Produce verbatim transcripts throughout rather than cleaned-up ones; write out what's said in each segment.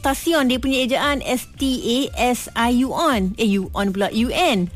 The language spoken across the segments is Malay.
Stasiun, dia punya ejaan S T A S I U on. Eh, U on pula, U N.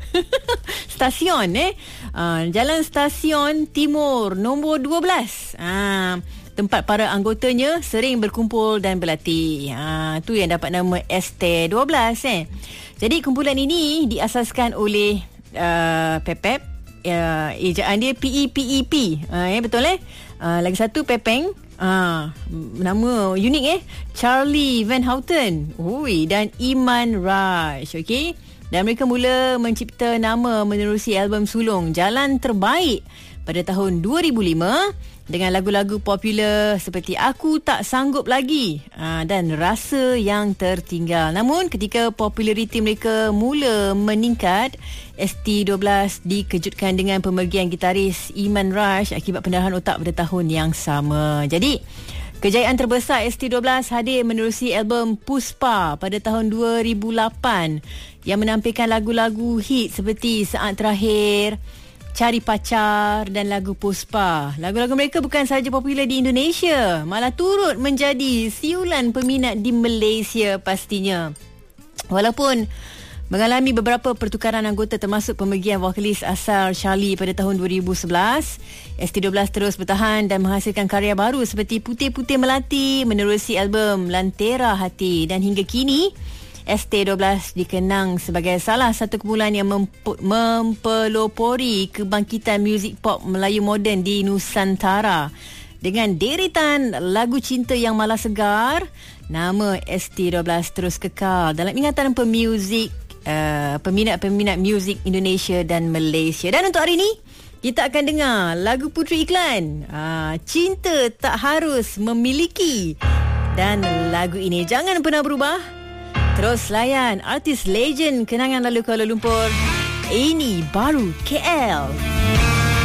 Stasiun, eh. Uh, Jalan Stasiun Timur, nombor dua belas. Uh, tempat para anggotanya sering berkumpul dan berlatih. Ha, tu yang dapat nama S T dua belas, eh. Jadi kumpulan ini diasaskan oleh uh, Pepep. Uh, ejaan dia P E P E P. Uh, eh, betul, eh. Uh, lagi satu Pepeng. Uh, nama unik, eh. Charlie Van Houten. Ui, dan Iman Raj. Okey. Dan mereka mula mencipta nama menerusi album sulung Jalan Terbaik pada tahun dua ribu lima dengan lagu-lagu popular seperti Aku Tak Sanggup Lagi aa, dan Rasa Yang Tertinggal. Namun ketika populariti mereka mula meningkat, S T dua belas dikejutkan dengan pemergian gitaris Iman Raj akibat pendarahan otak pada tahun yang sama. Jadi kejayaan terbesar S T dua belas hadir menerusi album Puspa pada tahun dua ribu lapan yang menampilkan lagu-lagu hit seperti Saat Terakhir, Cari Pacar dan lagu Puspa. Lagu-lagu mereka bukan sahaja popular di Indonesia, malah turut menjadi siulan peminat di Malaysia pastinya. Walaupun mengalami beberapa pertukaran anggota termasuk pemergian vokalis asal Charlie pada tahun dua ribu sebelas, S T dua belas terus bertahan dan menghasilkan karya baru seperti Putih-Putih Melati menerusi album Lantera Hati, dan hingga kini S T dua belas dikenang sebagai salah satu kumpulan yang memp- mempelopori kebangkitan muzik pop Melayu moden di Nusantara. Dengan deretan lagu cinta yang malah segar, nama S T dua belas terus kekal dalam ingatan pemuzik, uh, peminat-peminat muzik Indonesia dan Malaysia. Dan untuk hari ini, kita akan dengar lagu Puteri Iklan, uh, Cinta Tak Harus Memiliki. Dan lagu ini jangan pernah berubah. Terus layan artis legend kenangan lalu Kuala Lumpur. Ini baru K L.